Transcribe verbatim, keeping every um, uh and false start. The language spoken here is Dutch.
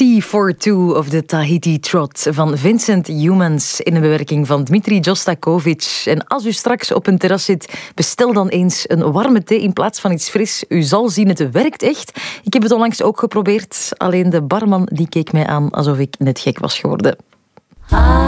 Tea for Two of the Tahiti Trot van Vincent Youmans in een bewerking van Dmitri Djostakovic. En als u straks op een terras zit, bestel dan eens een warme thee in plaats van iets fris. U zal zien, het werkt echt. Ik heb het onlangs ook geprobeerd. Alleen de barman die keek mij aan alsof ik net gek was geworden.